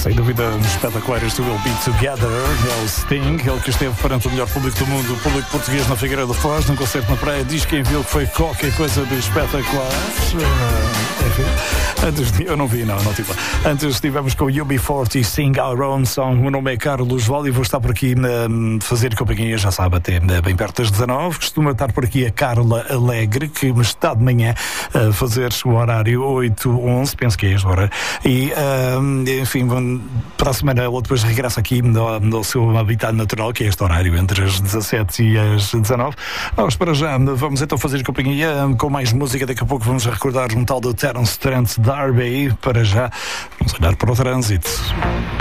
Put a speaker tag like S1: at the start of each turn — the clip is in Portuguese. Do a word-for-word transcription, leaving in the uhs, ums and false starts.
S1: Sem dúvida, um espetacular este Will Be Together, é o Sting, ele que esteve perante o melhor público do mundo, o público português na Figueira da Foz, num concerto na praia, diz quem viu que foi qualquer coisa de espetacular. Uh, enfim, antes de, eu não vi, não, não tive. Antes estivemos com o U B quarenta e Sing Our Own Song. O meu nome é Carlos Vale e vou estar por aqui um, fazer companhia, já sabe, até bem perto das dezanove. Costuma estar por aqui a Carla Alegre, que me está de manhã a fazer o horário oito onze, penso que é este horário. E, um, enfim, para a semana ela depois regressa aqui no, no seu habitat natural, que é este horário, entre as dezassete e as dezanove. Nós, para já, vamos então fazer companhia com mais música. Daqui a pouco vamos recordar um tal do Terence Trent D'Arby. Para já, vamos olhar para o trânsito.